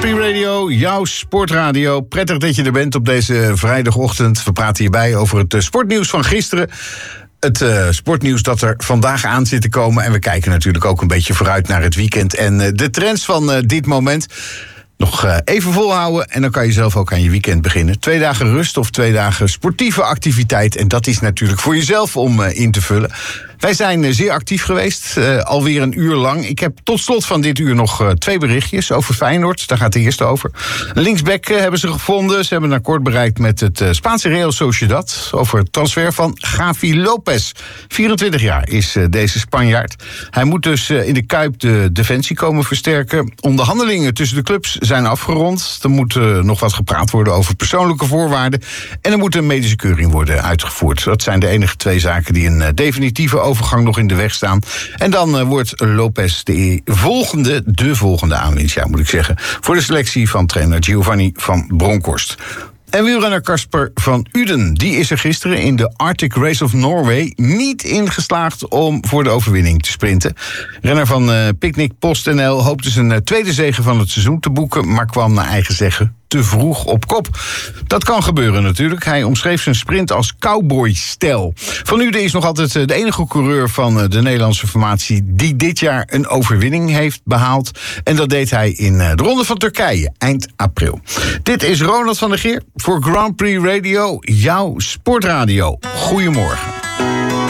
Prix Radio, jouw sportradio. Prettig dat je er bent op deze vrijdagochtend. We praten hierbij over het sportnieuws van gisteren. Het sportnieuws dat er vandaag aan zit te komen. En we kijken natuurlijk ook een beetje vooruit naar het weekend. En de trends van dit moment. Nog even volhouden en dan kan je zelf ook aan je weekend beginnen. 2 dagen rust of 2 dagen sportieve activiteit. En dat is natuurlijk voor jezelf om in te vullen. Wij zijn zeer actief geweest, alweer een uur lang. Ik heb tot slot van dit uur nog 2 berichtjes over Feyenoord. Daar gaat de eerste over. Linksback hebben ze gevonden. Ze hebben een akkoord bereikt met het Spaanse Real Sociedad over het transfer van Gavi Lopez. 24 jaar is deze Spanjaard. Hij moet dus in de Kuip de defensie komen versterken. Onderhandelingen tussen de clubs zijn afgerond. Er moet nog wat gepraat worden over persoonlijke voorwaarden. En er moet een medische keuring worden uitgevoerd. Dat zijn de enige 2 zaken die een definitieve overgang nog in de weg staan. En dan wordt Lopez de volgende aanwinst, moet ik zeggen, voor de selectie van trainer Giovanni van Bronckhorst. En wielrenner Casper van Uden, die is er gisteren in de Arctic Race of Norway niet ingeslaagd om voor de overwinning te sprinten. Renner van Picnic PostNL hoopte zijn tweede zege van het seizoen te boeken, maar kwam naar eigen zeggen te vroeg op kop. Dat kan gebeuren natuurlijk. Hij omschreef zijn sprint als cowboy-stijl. Van Uden is nog altijd de enige coureur van de Nederlandse formatie die dit jaar een overwinning heeft behaald. En dat deed hij in de Ronde van Turkije, eind april. Dit is Ronald van der Geer voor Grand Prix Radio, jouw sportradio. Goedemorgen.